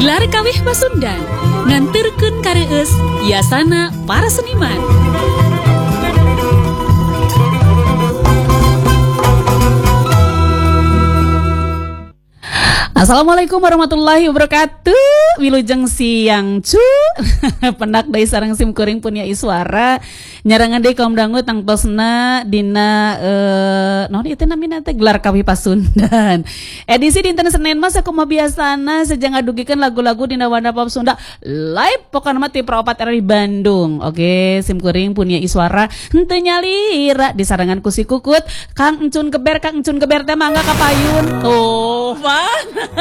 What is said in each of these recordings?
Gelar kawih Pasundan nganterkeun kareueus biasana para seniman. Assalamualaikum warahmatullahi wabarakatuh. Wilujeng siang cu. Pendak deui sareng sim kuring punya iswara. Nyarangan deui kaum dangu tangtosna dina naon ieu teh namina teh gelar kawih Pasundan. Edisi dinten Senin mah sakumaha biasana saja ngadugikeun lagu-lagu dina Wanda Pop Sunda live pokona mah ti Pro4 RRI Bandung. Oke, sim kuring punya iswara henteu nyalira disarangan ku si Kukut. Kang Encun Geber teh mangga kapayun. Oh, Pak.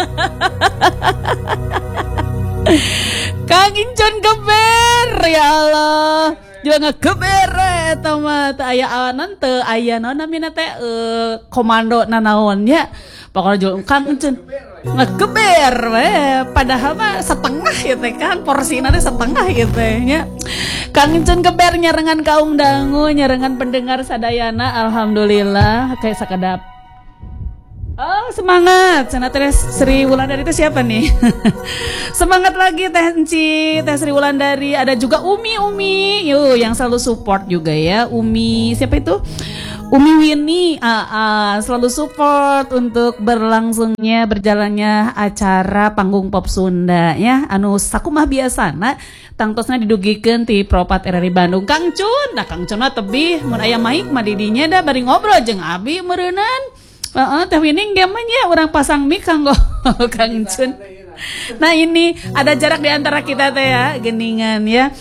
Kang Encun Geber, ya Allah. Juga ngegeber eta mah teu aya anan teu aya naon namina teh komando nanaon nya. Pokoknya juga Kang Encun ngegeber we padahal mah setengah ya teh kan porsina teh setengah gitu nya. Kang Encun Geber nyarengan kaum dangu, nyarengan pendengar sadayana alhamdulillah kayak sakadap. Oh, semangat. Cenah teh Sri Wulandari itu siapa nih? Semangat lagi Teh Enci, Teh Sri Wulandari, ada juga Umi. Yuk, yang selalu support juga ya. Umi, siapa itu? Umi Winnie, selalu support untuk berjalannya acara panggung pop Sunda ya. Anu sakumaha biasana tangtosna didugikeun ti Pro4 RRI Bandung. Kang Cun, Kang Cun mah tebih mun aya maik mah di dinya da bari ngobrol jeung abi meureunnan. Teh Wining gamenya orang pasang mic kanggo Kang Encun. Nah ini ada jarak di antara kita teh ya, geningan ya.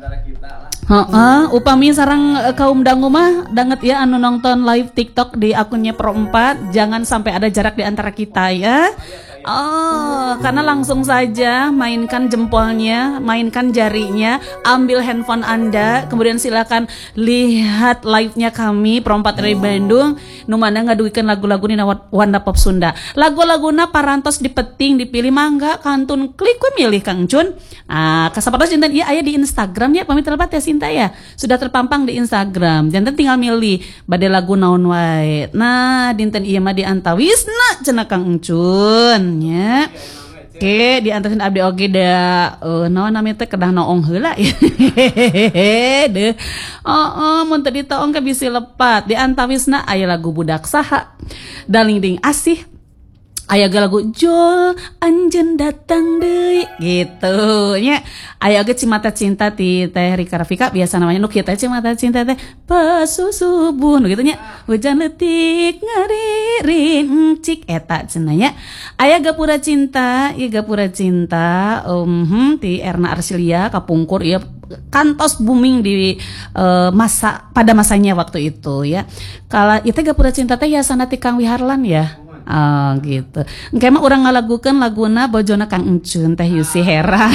Upami sareng kaum dangu mah danget ya anu nonton live TikTok di akunnya Pro4, jangan sampai ada jarak di antara kita ya. Karena langsung saja mainkan jempolnya, mainkan jarinya, ambil handphone Anda, kemudian silakan lihat live-nya kami Pro4 RRI Bandung. Nu mana ngadugikeun lagu-lagu dina Wanda Pop Sunda. Lagu-laguna parantos dipeting, dipilih mangga kantun klik we milih Kang Cun. Kasapatos jinten ieu aya di Instagram ya, pamit telepat ya Sinta ya. Sudah terpampang di Instagram. Janten tinggal milih bade lagu naon wae. Nah, dinten ieu mah diantawisna cenah Kang Encun. Ya. Oke, diantarin abdi oge da naon namanya teh kedah noong heula ya. Deuh. Mun teu ditoong ke bisi lepat. Diantawisna aya lagu budak saha. Dalingding asih. Aya lagu Jol anjeun datang deui gitu nya. Aya ge Cimata Cinta ti Teh Rika Rafika biasa namanya nu kieu teh Cimata Cinta teh pasusubuh nu kitu nya. Hujan leutik ngaririn cik eta cenah nya. Aya Gapura Cinta, Gapura Cinta ti Erna Arsilia kapungkur ieu kantos booming di pada masanya waktu itu ya. Kala ieu teh Gapura Cinta teh hiasana ti Kang Wiharlan ya. Gitu. Engke mah urang ngalagukeun laguna bojona Kang Encun teh Yusi Hera.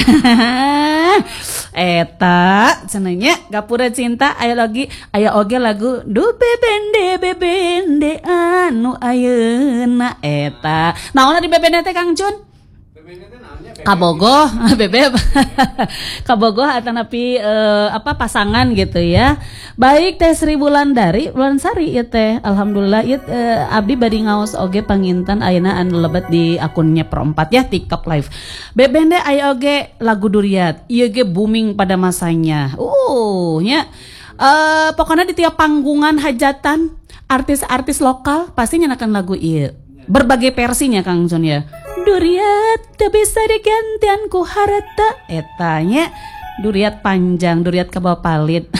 Eta cenah nya Gapura Cinta aya oge lagu Du bebende anu ayeuna eta. Naonna di bebende teh Kang Cun? Kabogoh, bebeb. Kabogoh atanapi pasangan gitu ya. Baik Teh Sri Wulandari, Wulansari ya teh. Alhamdulillah ieu abdi bari ngaos oge panginten ayeuna anu lebet di akunnya Pro4 ya TikTok live. Bebende aya oge lagu Duriat. Ieu ge booming pada masanya. Nya pokoknya di tiap panggungan hajatan artis-artis lokal pasti nyanyikan lagu ieu. Berbagai versinya Kang Jun ya. Duriat teu bisa digantian ku harta etanya. Duriat panjang, duriat ka bawah palit.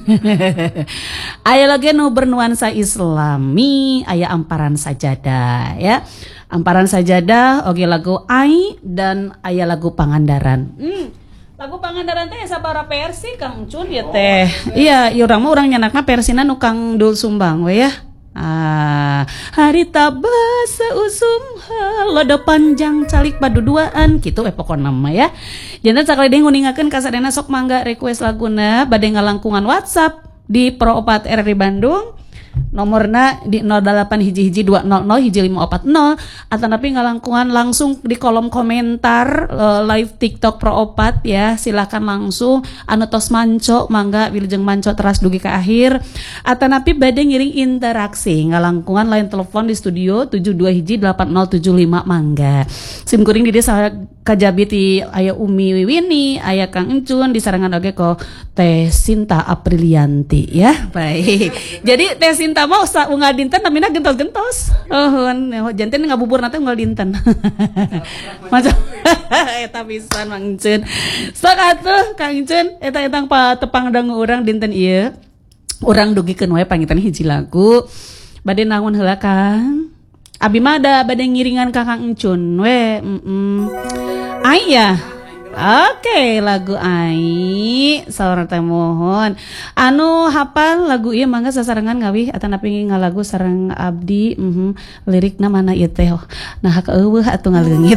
Aya lagi nu bernuansa Islami, aya Amparan Sajadah ya. Amparan Sajadah oge lagu Ai dan aya lagu Pangandaran. Lagu Pangandaran teh sabaraha versi Kang Cun ya teh. Iya, urang mah urang nyanakna versina nu Kang Dul Sumbang we ya. Harita basa usum lodo panjang calik paduduaan gitu pokona mah ya. Janten sakali deui nguningakeun ka sadayana sok mangga request laguna bade ngalangkungan WhatsApp di Pro4 RRI Bandung. Nomorna di 081120015540 atau tapi ngalangkungan langsung di kolom komentar live TikTok Pro4 ya. Silakan langsung anu tos manco mangga wilujeng manco teras dugi ke akhir atau napi bade ngiring interaksi ngalangkungan line telepon di studio 72 hiji 8075 mangga. Sim kuring di desa kajabi ti aya Umi Wiwini, aya Kang Encun, disarangan oge ko Teh Sinta Aprilianti ya. Baik. Jadi Teh Sinta mah unggal dinten namina gentos-gentos. Janten ngabubur nanti unggal dinten. Macam eta pisan Mang Encun. Sok atuh Kang Encun eta tepang dangu urang dinten ieu. Urang dugikeun wae pangitan hiji lagu. Bade naon heula Kang? Abi mah da bade ngiringan ka Kang Encun we. Aya. Oke, lagu Ai saur teh mohon. Anu hafal lagu ieu mangga sasarengan ngawih atanapi ngalagu sareng abdi. Lirikna mana ieu teh? Nah eueuh atuh ngaleungit.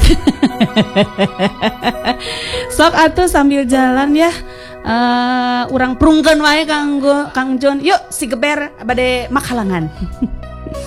Sok atuh sambil jalan ya. Urang prungkeun wae Kang Encun. Yuk si geber bade makalangan.